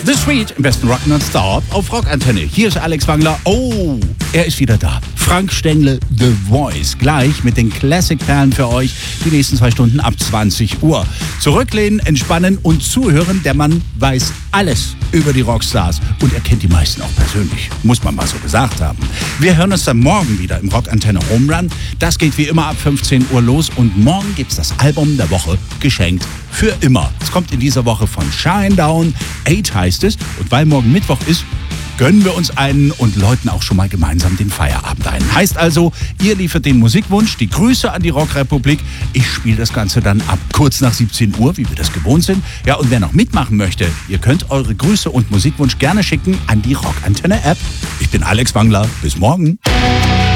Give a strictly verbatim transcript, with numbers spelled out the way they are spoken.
The Sweet im besten Rock Non-Stop auf Rockantenne. Hier ist Alex Wangler. Oh, er ist wieder da. Frank Stengle, The Voice. Gleich mit den Classic-Perlen für euch. Die nächsten zwei Stunden ab zwanzig Uhr. Zurücklehnen, entspannen und zuhören. Der Mann weiß alles über die Rockstars. Und er kennt die meisten auch persönlich. Muss man mal so gesagt haben. Wir hören uns dann morgen wieder im Rockantenne Home Run. Das geht wie immer ab fünfzehn Uhr los. Und morgen gibt's das Album der Woche geschenkt. Für immer. Es kommt in dieser Woche von Shinedown. Eight heißt es. Und weil morgen Mittwoch ist, gönnen wir uns einen und läuten auch schon mal gemeinsam den Feierabend ein. Heißt also, ihr liefert den Musikwunsch, die Grüße an die Rockrepublik. Ich spiele das Ganze dann ab kurz nach siebzehn Uhr, wie wir das gewohnt sind. Ja, und wer noch mitmachen möchte, ihr könnt eure Grüße und Musikwunsch gerne schicken an die Rockantenne-App. Ich bin Alex Wangler. Bis morgen.